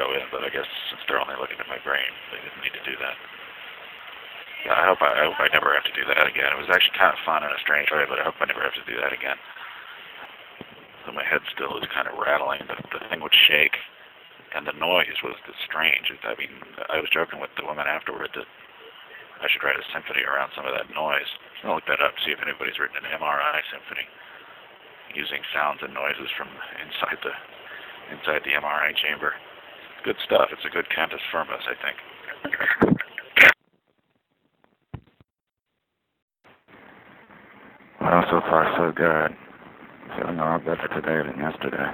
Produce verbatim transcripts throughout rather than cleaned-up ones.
go in, but I guess since they're only looking at my brain, they didn't need to do that. Yeah, I hope I, I hope I never have to do that again. It was actually kind of fun in a strange way, but I hope I never have to do that again. So my head still is kind of rattling. The, the thing would shake, and the noise was just strange. I mean, I was joking with the woman afterward that I should write a symphony around some of that noise. I'll look that up, see if anybody's written an M R I symphony using sounds and noises from inside the inside the M R I chamber. Good stuff. It's a good cantus firmus, I think. Well, so far so good. Feeling a lot better today than yesterday.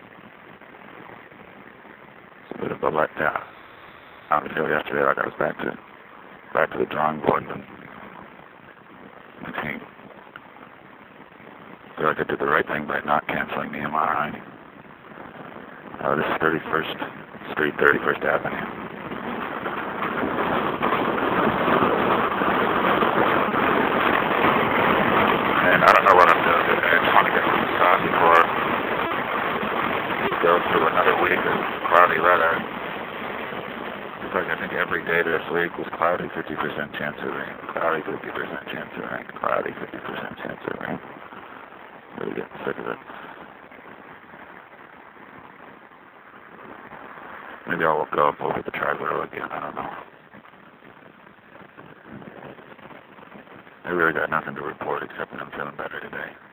It's a bit of a letdown. I feel yesterday like I was back to back to the drawing board, and I think I feel like I did the right thing by not canceling the M R I. Uh, this is thirty-first Street, thirty-first Avenue. And I don't know what I'm doing today. I just want to get some stuff before we go through another week of cloudy weather. It's like I think every day this week was cloudy, fifty percent chance of rain, cloudy, fifty percent chance of rain, cloudy, fifty percent chance of rain. Really getting sick of it. Maybe I'll go up over the Triborough again, I don't know. I really got nothing to report except that I'm feeling better today.